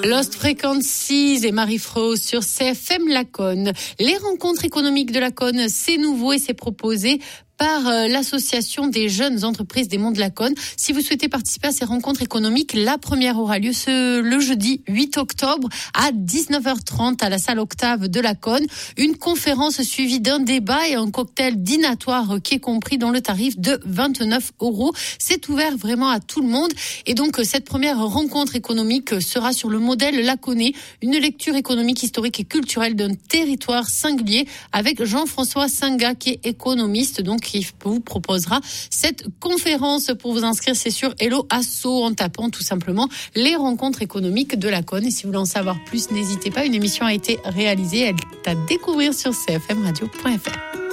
Lost Frequencies et Marie Fro sur CFM Laconne. Les rencontres économiques de Laconne, c'est nouveau et c'est proposé par l'association des jeunes entreprises des Monts de Laconne. Si vous souhaitez participer à ces rencontres économiques, la première aura lieu le jeudi 8 octobre à 19h30 à la salle Octave de Laconne. Une conférence suivie d'un débat et un cocktail dînatoire qui est compris dans le tarif de 29 €. C'est ouvert vraiment à tout le monde. Et donc, cette première rencontre économique sera sur le modèle laconnais, une lecture économique, historique et culturelle d'un territoire singulier avec Jean-François Singa qui est économiste, donc qui vous proposera cette conférence. Pour vous inscrire, c'est sur Hello Asso en tapant tout simplement les rencontres économiques de Laconne. Et si vous voulez en savoir plus, n'hésitez pas. Une émission a été réalisée, elle est à découvrir sur cfmradio.fr.